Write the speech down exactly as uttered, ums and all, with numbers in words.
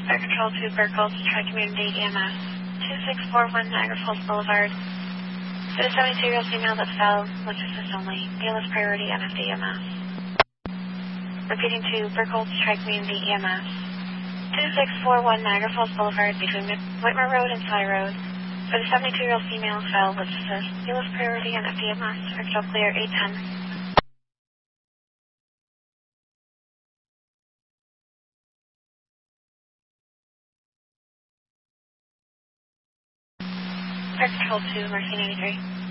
Fire Control to Burkle to Tri-Community E M S, two six four one Niagara Falls Boulevard. For the seventy-two-year-old female that fell, with assist only, A L S priority N F D E M S. Repeating to Burkle to Tri-Community E M S, two six four one Niagara Falls Boulevard between Whitmer Road and Sly Road. For the seventy-two-year-old female fell, with assist, A L S priority N F D E M S. Fire Control clear eight ten. Fire Control to Mercy ninety-three.